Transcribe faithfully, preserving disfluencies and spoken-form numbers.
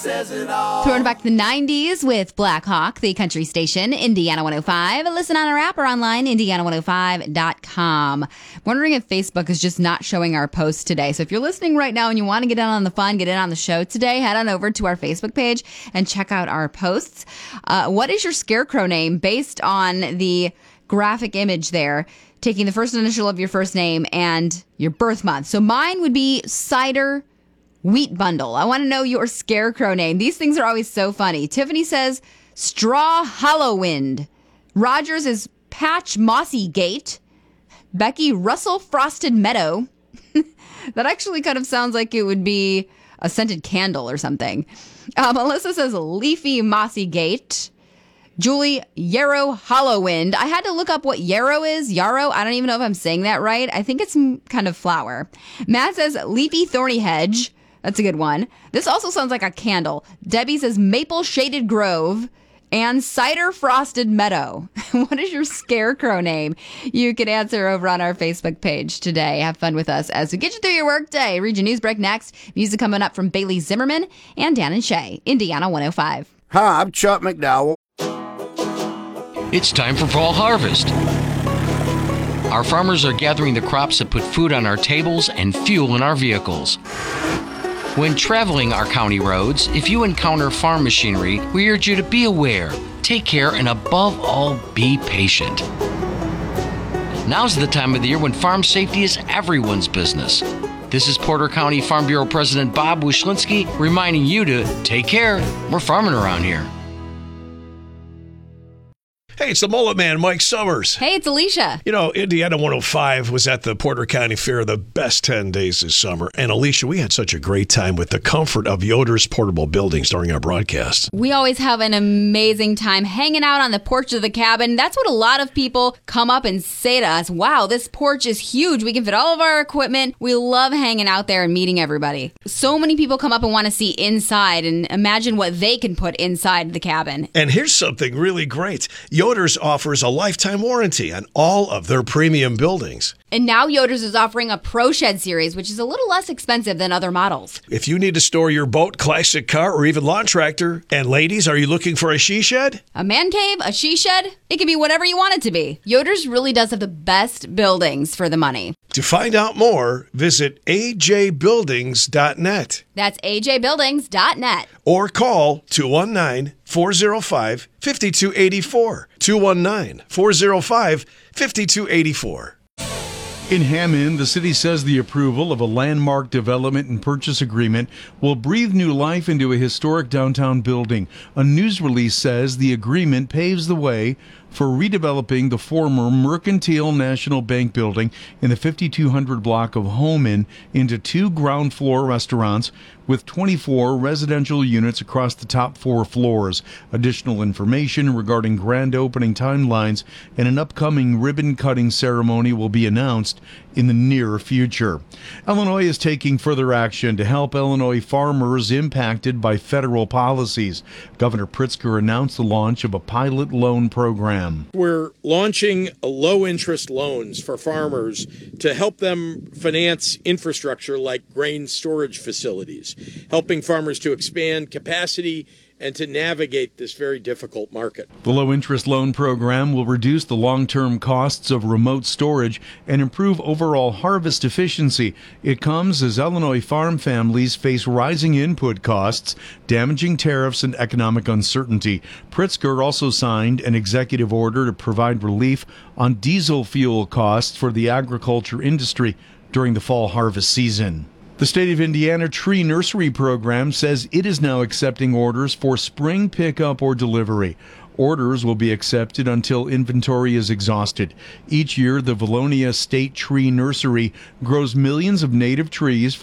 says it all. Throwing back to the nineties with Black Hawk, the country station, Indiana one oh five. Listen on our app or online, indiana one oh five dot com. Wondering if Facebook is just not showing our posts today. So if you're listening right now and you want to get in on the fun, get in on the show today, head on over to our Facebook page and check out our posts. Uh, what is your scarecrow name based on the graphic image there, taking the first initial of your first name and your birth month? So mine would be Cider Wheat Bundle. I want to know your scarecrow name. These things are always so funny. Tiffany says Straw Hollowind. Rogers is Patch Mossy Gate. Becky Russell Frosted Meadow. That actually kind of sounds like it would be a scented candle or something. Uh, Melissa says Leafy Mossy Gate. Julie Yarrow Hollowind. I had to look up what yarrow is. Yarrow. I don't even know if I'm saying that right. I think it's some kind of flower. Matt says Leafy Thorny Hedge. That's a good one. This also sounds like a candle. Debbie says Maple Shaded Grove and Cider Frosted Meadow. What is your scarecrow name? You can answer over on our Facebook page today. Have fun with us as we get you through your work day. Read your news break next. Music coming up from Bailey Zimmerman and Dan and Shay, Indiana one oh five. Hi, I'm Chuck McDowell. It's time for fall harvest. Our farmers are gathering the crops that put food on our tables and fuel in our vehicles. When traveling our county roads, if you encounter farm machinery, we urge you to be aware, take care, and above all, be patient. Now's the time of the year when farm safety is everyone's business. This is Porter County Farm Bureau President Bob Wyszynski reminding you to take care. We're farming around here. Hey, it's the Mullet Man, Mike Summers. Hey, it's Alicia. You know, Indiana one oh five was at the Porter County Fair the best ten days this summer. And Alicia, we had such a great time with the comfort of Yoder's portable buildings during our broadcast. We always have an amazing time hanging out on the porch of the cabin. That's what a lot of people come up and say to us. Wow, this porch is huge. We can fit all of our equipment. We love hanging out there and meeting everybody. So many people come up and want to see inside and imagine what they can put inside the cabin. And here's something really great. Yoder's offers a lifetime warranty on all of their premium buildings. And now Yoder's is offering a Pro Shed series, which is a little less expensive than other models. If you need to store your boat, classic car, or even lawn tractor, and ladies, are you looking for a she shed? A man cave, a she shed, it can be whatever you want it to be. Yoder's really does have the best buildings for the money. To find out more, visit a j buildings dot net. That's a j buildings dot net. Or call two one nine, four oh five, five two eight four. two one nine, four oh five, five two eight four. In Hammond, the city says the approval of a landmark development and purchase agreement will breathe new life into a historic downtown building. A news release says the agreement paves the way for redeveloping the former Mercantile National Bank building in the fifty-two hundred block of Homan into two ground floor restaurants with twenty-four residential units across the top four floors. Additional information regarding grand opening timelines and an upcoming ribbon-cutting ceremony will be announced in the near future. Illinois is taking further action to help Illinois farmers impacted by federal policies. Governor Pritzker announced the launch of a pilot loan program. We're launching low-interest loans for farmers to help them finance infrastructure like grain storage facilities, helping farmers to expand capacity and to navigate this very difficult market. The low-interest loan program will reduce the long-term costs of remote storage and improve overall harvest efficiency. It comes as Illinois farm families face rising input costs, damaging tariffs, and economic uncertainty. Pritzker also signed an executive order to provide relief on diesel fuel costs for the agriculture industry during the fall harvest season. The State of Indiana Tree Nursery Program says it is now accepting orders for spring pickup or delivery. Orders will be accepted until inventory is exhausted. Each year, the Valonia State Tree Nursery grows millions of native trees